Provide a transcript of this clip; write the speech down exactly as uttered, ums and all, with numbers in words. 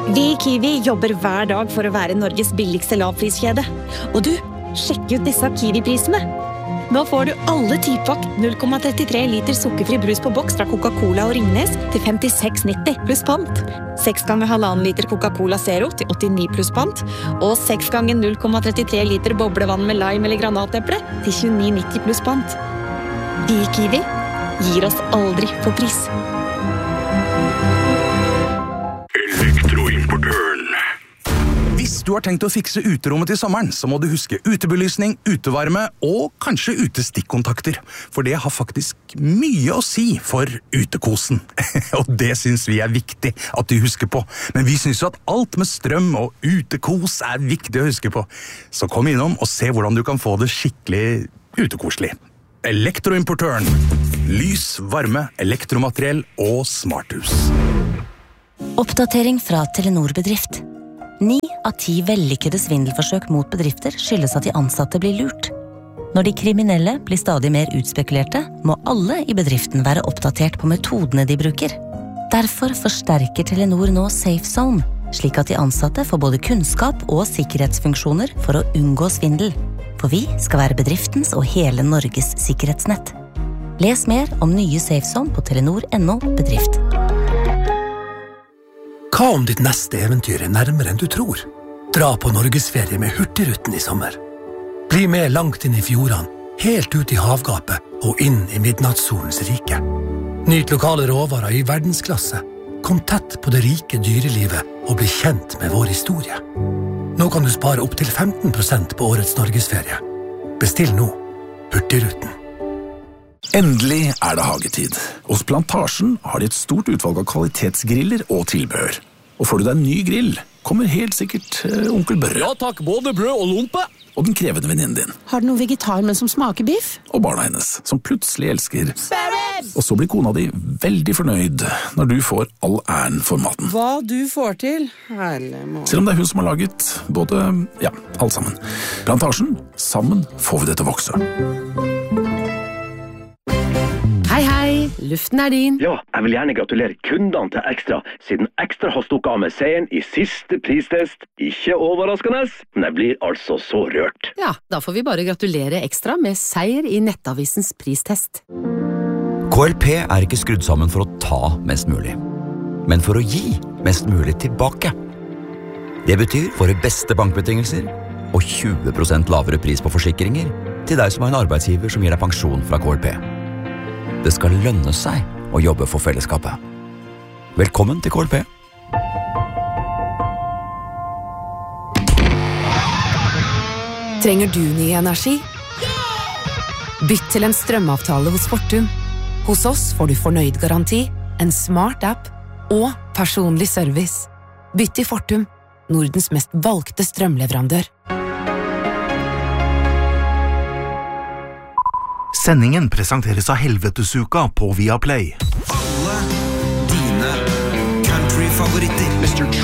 Vi i Kiwi jobber hver dag for å være Norges billigste lavpriskjede. Og du, sjekk ut disse Kiwi-prisene. Nå får du alle tipakk null komma trettitre liter sukkerfri brus på boks fra Coca-Cola og Ringnes til femtiseks nitti pluss pant. seks ganger halvannen liter Coca-Cola Zero til åttini pluss pant. Og seks ganger null komma trettitre liter boblevann med lime eller granateple til tjueni nitti pluss pant. Vi i Kiwi gir oss aldri for pris. Elektroimportøren. Hvis du har tenkt å fikse uterommet til sommeren, så må du huske utebelysning, utevarme og kanskje utestikkontakter. For det har faktisk mye å si for utekosen. Og det synes vi er viktig at du husker på. Men vi synes jo at alt med strøm og utekos er viktig å huske på. Så kom innom og se hvordan du kan få det skikkelig utekoselig. Elektroimportøren. Lys, varme, elektromateriell og smarthus. Oppdatering fra Telenor Bedrift. Ni av ti vellykkede svindelforsøk mot bedrifter skyldes at de ansatte blir lurt. Når de kriminelle blir stadig mer utspekulerte, må alle i bedriften være oppdatert på metodene de bruker. Derfor forsterker Telenor nå Safe Zone, slik at de ansatte får både kunnskap og sikkerhetsfunksjoner for å unngå svindel. For vi skal være bedriftens og hele Norges sikkerhetsnett. Les mer om nye Safe Zone på telenor punktum no bedrift. Hva om ditt neste eventyr er nærmere enn du tror? Dra på Norgesferie med Hurtigruten i sommer. Bli med langt inn i fjordene, helt ut i havgapet og inn i midnattssolens rike. Nyt lokale råvarer i verdensklasse. Kom tett på det rike dyrelivet og bli kjent med vår historie. Nå kan du spare opp til femten prosent på årets Norgesferie. Bestill nå. Hurtigruten. Endelig er det hagetid. Hos Plantasjen har de et stort utvalg av kvalitetsgriller og tilbehør. Og får du deg en ny grill, kommer helt sikkert uh, onkel Børre. Ja takk, både brød og lompe. Og den krevende venninnen din. Har du noe vegetar, men som smaker biff? Og barna hennes, som plutselig elsker. Sparrows! Og så blir kona di veldig fornøyd når du får all æren for maten. Hva du får til, herlig mål. Selv om det er hun som har laget både, ja, alt sammen. Plantasjen, sammen får vi det til å vokse. Hei, hei, luften er din. Ja, jeg vil gjerne gratulere kundene til Ekstra, siden Ekstra har stukket av med seieren i siste pristest. Ikke overraskende, men jeg blir altså så rørt. Ja, da får vi bare gratulere Ekstra med seier i Nettavisens pristest. K L P er ikke skrudd sammen for å ta mest mulig, men for å gi mest mulig tilbake. Det betyr våre beste bankbetingelser og tjue prosent lavere pris på forsikringer til deg som har en arbeidsgiver som gir deg pensjon fra K L P. Det skal lønne seg å jobbe for fellesskapet. Velkommen til K L P. Trenger du ny energi? Bytt til en strømavtale hos Fortum. Hos oss får du fornøyd garanti, en smart app og personlig service. Bytt til Fortum, Nordens mest valgte strømleverandør. Sendingen presenteres av Helvetesuka på Viaplay. Alle dine countryfavoritter. mister